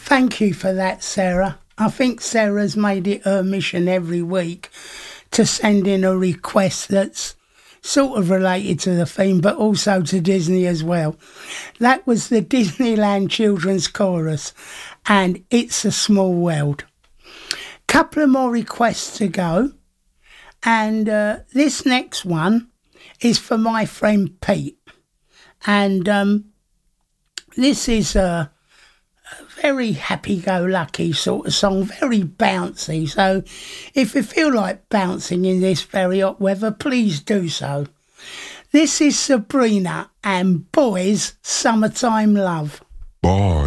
Thank you for that, Sarah. I think Sarah's made it her mission every week to send in a request that's sort of related to the theme, but also to Disney as well. That was the Disneyland Children's Chorus, and It's a Small World. Couple of more requests to go, and this next one is for my friend Pete, and this is a very happy-go-lucky sort of song, very bouncy. So if you feel like bouncing in this very hot weather, please do so. This is Sabrina and Boys Summertime Love. Boys.